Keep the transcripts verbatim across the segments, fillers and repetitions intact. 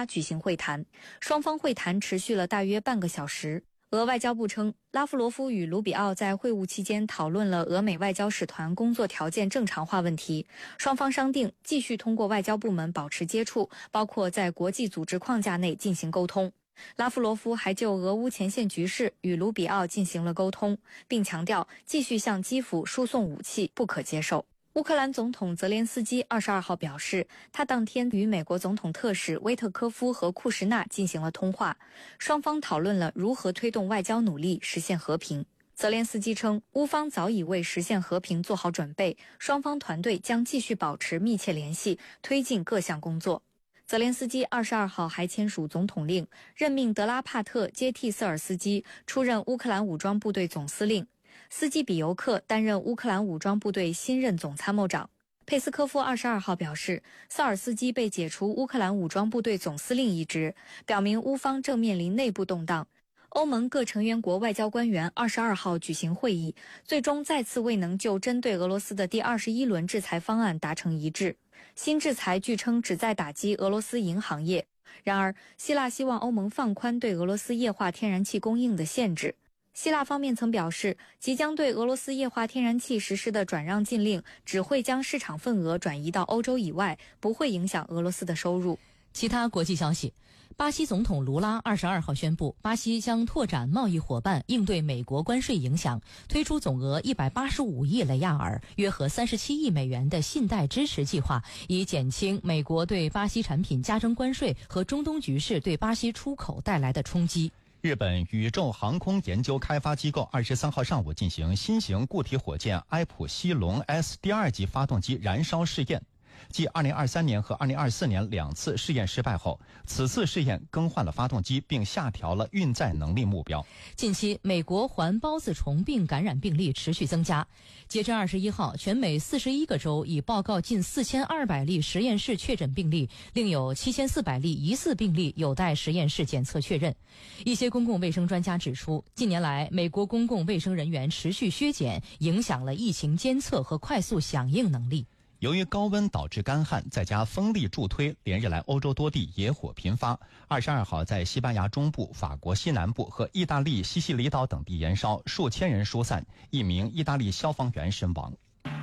哈举行会谈，双方会谈持续了大约半个小时。俄外交部称，拉夫罗夫与卢比奥在会晤期间讨论了俄美外交使团工作条件正常化问题，双方商定继续通过外交部门保持接触，包括在国际组织框架内进行沟通。拉夫罗夫还就俄乌前线局势与卢比奥进行了沟通，并强调继续向基辅输送武器不可接受。乌克兰总统泽连斯基二十二号表示，他当天与美国总统特使威特科夫和库什纳进行了通话，双方讨论了如何推动外交努力实现和平。泽连斯基称，乌方早已为实现和平做好准备，双方团队将继续保持密切联系，推进各项工作。泽连斯基二十二号还签署总统令，任命德拉帕特接替瑟尔斯基出任乌克兰武装部队总司令，斯基比尤克担任乌克兰武装部队新任总参谋长。佩斯科夫二十二号表示，萨尔斯基被解除乌克兰武装部队总司令一职，表明乌方正面临内部动荡。欧盟各成员国外交官员二十二号举行会议，最终再次未能就针对俄罗斯的第二十一轮制裁方案达成一致。新制裁据称旨在打击俄罗斯银行业，然而希腊希望欧盟放宽对俄罗斯液化天然气供应的限制。希腊方面曾表示，即将对俄罗斯液化天然气实施的转让禁令只会将市场份额转移到欧洲以外，不会影响俄罗斯的收入。 其他国际消息，巴西总统卢拉二十二号宣布，巴西将拓展贸易伙伴，应对美国关税影响，推出总额一百八十五亿雷亚尔，约合三十七亿美元的信贷支持计划，以减轻美国对巴西产品加征关税和中东局势对巴西出口带来的冲击。 日本宇宙航空研究开发机构二十三号上午进行新型固体火箭埃普西龙 S 第二级发动机燃烧试验。继二零二三年和二零二四年两次试验失败后，此次试验更换了发动机，并下调了运载能力目标。 近期，美国环孢子虫病感染病例持续增加。截至二十一号，全美四十一个州已报告近四千二百例实验室确诊病例，另有七千四百例疑似病例有待实验室检测确认。一些公共卫生专家指出，近年来美国公共卫生人员持续削减，影响了疫情监测和快速响应能力。 由于高温导致干旱，再加风力助推，连日来欧洲多地野火频发。二十二号在西班牙中部、法国西南部和意大利西西里岛等地燃烧，数千人疏散，一名意大利消防员身亡。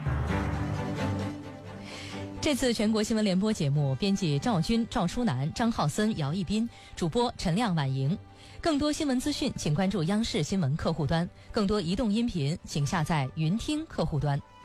这次全国新闻联播节目编辑赵军、赵舒南、张浩森、姚一斌，主播陈亮、婉莹。更多新闻资讯请关注央视新闻客户端，更多移动音频请下载云听客户端。